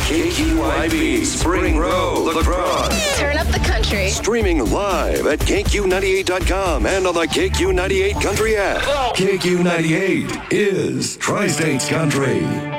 KQYB Spring Row, La Crosse. Turn up the country. Streaming live at KQ98.com and on the KQ98 Country app. KQ98 is Tri-States Country.